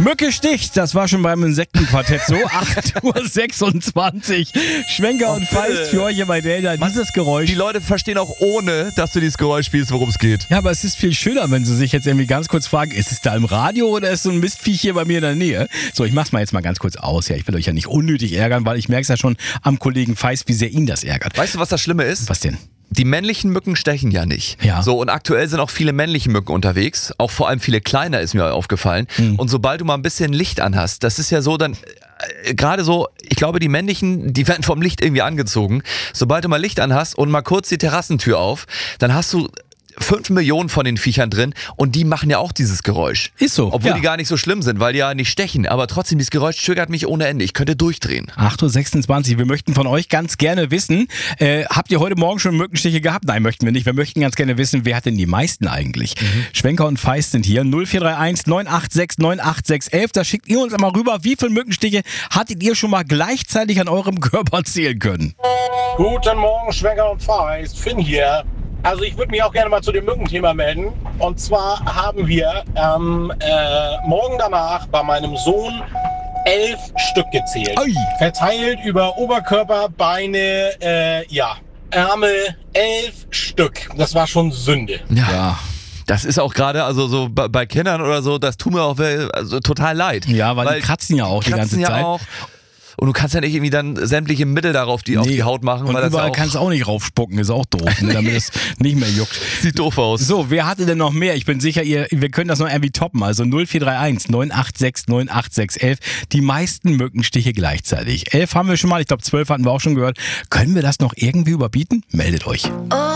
Mücke sticht, das war schon beim Insektenquartett so. 8:26 Uhr. Schwenker und Feist für euch hier bei Delta. Dieses Geräusch. Die Leute verstehen auch ohne, dass du dieses Geräusch spielst, worum es geht. Ja, aber es ist viel schöner, wenn sie sich jetzt irgendwie ganz kurz fragen, ist es da im Radio oder ist so ein Mistviech hier bei mir in der Nähe? So, ich mach's mal jetzt mal ganz kurz aus. Ja, ich will euch ja nicht unnötig ärgern, weil ich merke es ja schon am Kollegen Feist, wie sehr ihn das ärgert. Weißt du, was das Schlimme ist? Was denn? Die männlichen Mücken stechen ja nicht. Ja. So, und aktuell sind auch viele männliche Mücken unterwegs. Auch vor allem viele kleiner ist mir aufgefallen. Und sobald du mal ein bisschen Licht anhast, das ist ja so, dann gerade so, ich glaube, die männlichen, die werden vom Licht irgendwie angezogen. Sobald du mal Licht anhast und mal kurz die Terrassentür auf, dann hast du 5 Millionen von den Viechern drin und die machen ja auch dieses Geräusch. Ist so, Obwohl ja. die gar nicht so schlimm sind, weil die ja nicht stechen. Aber trotzdem, dieses Geräusch triggert mich ohne Ende. Ich könnte durchdrehen. 8:26 Uhr. Wir möchten von euch ganz gerne wissen, habt ihr heute Morgen schon Mückenstiche gehabt? Nein, möchten wir nicht. Wir möchten ganz gerne wissen, wer hat denn die meisten eigentlich? Schwenker und Feist sind hier. 0431 986 98611. Da schickt ihr uns einmal rüber, wie viele Mückenstiche hattet ihr schon mal gleichzeitig an eurem Körper zählen können? Guten Morgen, Schwenker und Feist. Finn hier. Also ich würde mich auch gerne mal zu dem Mückenthema melden. Und zwar haben wir morgen danach bei meinem Sohn 11 Stück gezählt. Ui. Verteilt über Oberkörper, Beine, Ärmel, 11 Stück. Das war schon Sünde. Ja. Das ist auch gerade, also so bei Kindern oder so, das tut mir auch also total leid. Ja, weil die kratzen ja auch die ganze ja Zeit. Auch. Und du kannst ja nicht irgendwie dann sämtliche Mittel darauf, auf die Haut machen. Und weil überall das kannst du auch nicht raufspucken, ist auch doof, ne, damit es nicht mehr juckt. sieht doof aus. So, wer hatte denn noch mehr? Ich bin sicher, wir können das noch irgendwie toppen. Also 0431 986 98611. Die meisten Mückenstiche gleichzeitig. 11 haben wir schon mal, ich glaube 12 hatten wir auch schon gehört. Können wir das noch irgendwie überbieten? Meldet euch.